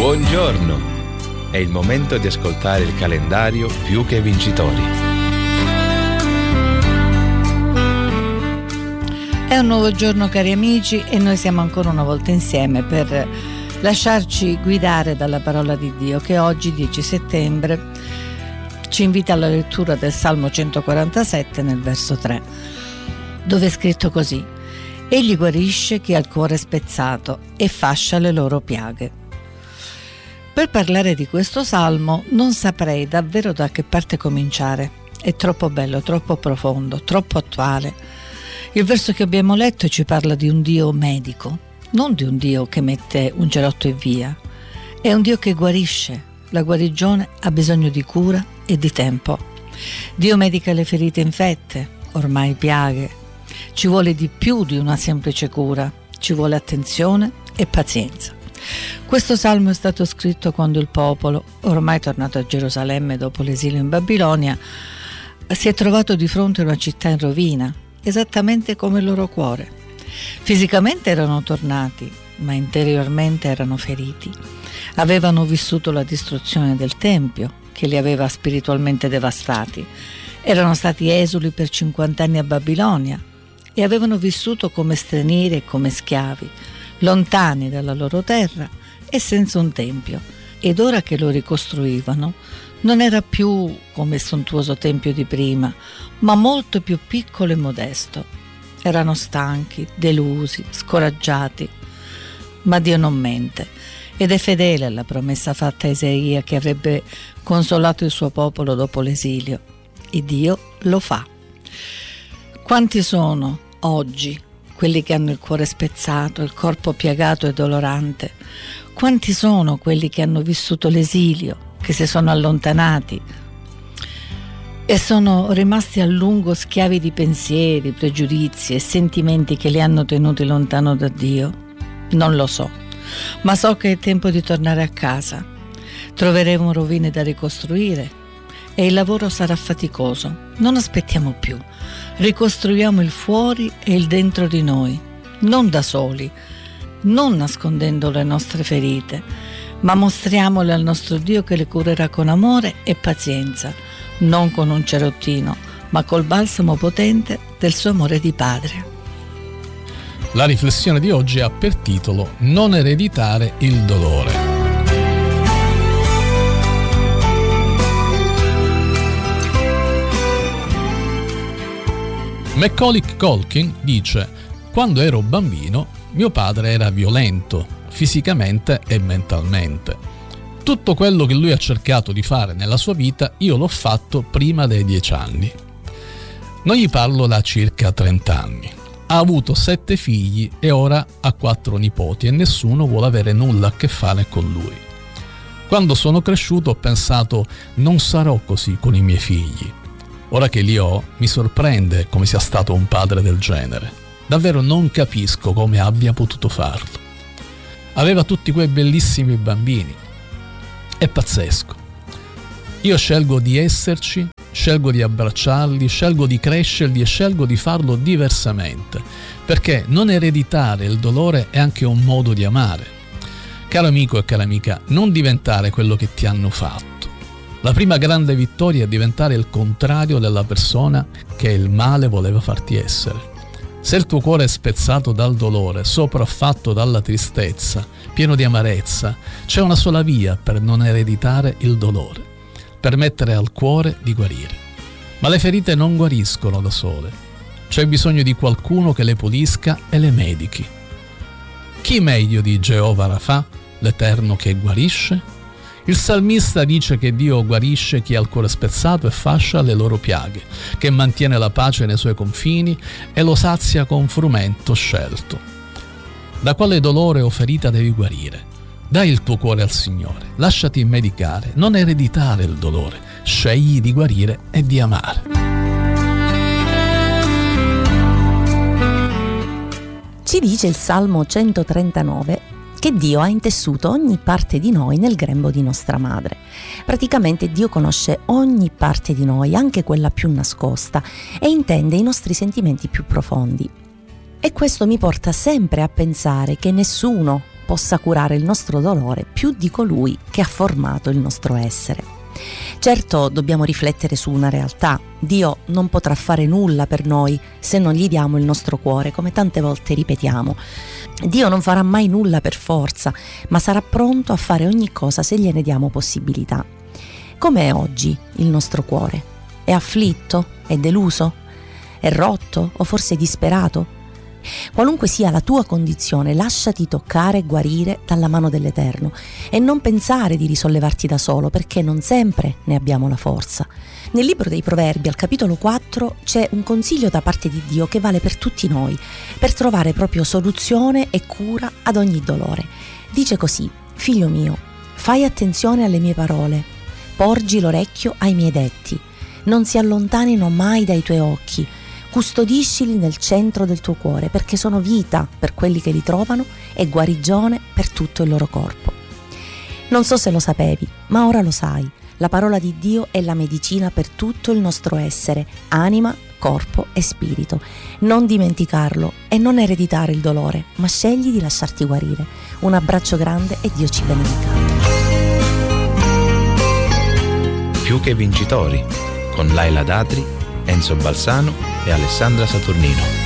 Buongiorno! È il momento di ascoltare il calendario Più che Vincitori. È un nuovo giorno, cari amici, e noi siamo ancora una volta insieme per lasciarci guidare dalla parola di Dio, che oggi, 10 settembre, ci invita alla lettura del Salmo 147 nel verso 3, dove è scritto così: Egli guarisce chi ha il cuore spezzato e fascia le loro piaghe. Per parlare di questo salmo non saprei davvero da che parte cominciare. È troppo bello, troppo profondo, troppo attuale. Il verso che abbiamo letto ci parla di un Dio medico, non di un Dio che mette un gelotto e via. È un Dio che guarisce. La guarigione ha bisogno di cura e di tempo. Dio medica le ferite infette, ormai piaghe. Ci vuole di più di una semplice cura, ci vuole attenzione e pazienza. Questo salmo è stato scritto quando il popolo, ormai tornato a Gerusalemme dopo l'esilio in Babilonia, si è trovato di fronte a una città in rovina, esattamente come il loro cuore. Fisicamente erano tornati, ma interiormente erano feriti. Avevano vissuto la distruzione del Tempio, che li aveva spiritualmente devastati. Erano stati esuli per 50 anni a Babilonia e avevano vissuto come stranieri e come schiavi, lontani dalla loro terra e senza un tempio. Ed ora che lo ricostruivano, non era più come il sontuoso tempio di prima, ma molto più piccolo e modesto. Erano stanchi, delusi, scoraggiati. Ma Dio non mente ed è fedele alla promessa fatta a Isaia, che avrebbe consolato il suo popolo dopo l'esilio. E Dio lo fa. Quanti sono oggi quelli che hanno il cuore spezzato, il corpo piagato e dolorante? Quanti sono quelli che hanno vissuto l'esilio, che si sono allontanati e sono rimasti a lungo schiavi di pensieri, pregiudizi e sentimenti che li hanno tenuti lontano da Dio? Non lo so, ma so che è tempo di tornare a casa. Troveremo rovine da ricostruire e il lavoro sarà faticoso. Non aspettiamo più. Ricostruiamo il fuori e il dentro di noi, non da soli, non nascondendo le nostre ferite, ma mostriamole al nostro Dio, che le curerà con amore e pazienza, non con un cerottino, ma col balsamo potente del suo amore di padre. La riflessione di oggi ha per titolo Non ereditare il dolore. Macaulay Culkin dice: quando ero bambino mio padre era violento, fisicamente e mentalmente. Tutto quello che lui ha cercato di fare nella sua vita io l'ho fatto prima dei 10 anni. Non gli parlo da circa 30 anni. Ha avuto 7 figli e ora ha 4 nipoti e nessuno vuole avere nulla a che fare con lui. Quando sono cresciuto ho pensato: non sarò così con i miei figli. Ora che li ho, mi sorprende come sia stato un padre del genere. Davvero non capisco come abbia potuto farlo. Aveva tutti quei bellissimi bambini. È pazzesco. Io scelgo di esserci, scelgo di abbracciarli, scelgo di crescerli e scelgo di farlo diversamente, perché non ereditare il dolore è anche un modo di amare. Caro amico e cara amica, non diventare quello che ti hanno fatto. La prima grande vittoria è diventare il contrario della persona che il male voleva farti essere. Se il tuo cuore è spezzato dal dolore, sopraffatto dalla tristezza, pieno di amarezza, c'è una sola via per non ereditare il dolore: permettere al cuore di guarire. Ma le ferite non guariscono da sole. C'è bisogno di qualcuno che le pulisca e le medichi. Chi meglio di Geova Rafà, l'Eterno che guarisce? Il salmista dice che Dio guarisce chi ha il cuore spezzato e fascia le loro piaghe, che mantiene la pace nei suoi confini e lo sazia con frumento scelto. Da quale dolore o ferita devi guarire? Dai il tuo cuore al Signore, lasciati medicare, non ereditare il dolore, scegli di guarire e di amare. Ci dice il Salmo 139 che Dio ha intessuto ogni parte di noi nel grembo di nostra madre. Praticamente Dio conosce ogni parte di noi, anche quella più nascosta, e intende i nostri sentimenti più profondi. E questo mi porta sempre a pensare che nessuno possa curare il nostro dolore più di colui che ha formato il nostro essere. Certo, dobbiamo riflettere su una realtà. Dio non potrà fare nulla per noi se non gli diamo il nostro cuore, come tante volte ripetiamo. Dio non farà mai nulla per forza, ma sarà pronto a fare ogni cosa se gliene diamo possibilità. Com'è oggi il nostro cuore? È afflitto? È deluso? È rotto o forse disperato? Qualunque sia la tua condizione, lasciati toccare e guarire dalla mano dell'Eterno e non pensare di risollevarti da solo, perché non sempre ne abbiamo la forza. Nel libro dei Proverbi, al capitolo 4, c'è un consiglio da parte di Dio che vale per tutti noi, per trovare proprio soluzione e cura ad ogni dolore. Dice così: figlio mio, fai attenzione alle mie parole, porgi l'orecchio ai miei detti, non si allontanino mai dai tuoi occhi, custodiscili nel centro del tuo cuore, perché sono vita per quelli che li trovano e guarigione per tutto il loro corpo. Non so se lo sapevi, ma ora lo sai. La parola di Dio è la medicina per tutto il nostro essere, anima, corpo e spirito. Non dimenticarlo e non ereditare il dolore, ma scegli di lasciarti guarire. Un abbraccio grande e Dio ci benedica. Più che vincitori, con Laila Datri, Enzo Balsano e Alessandra Saturnino.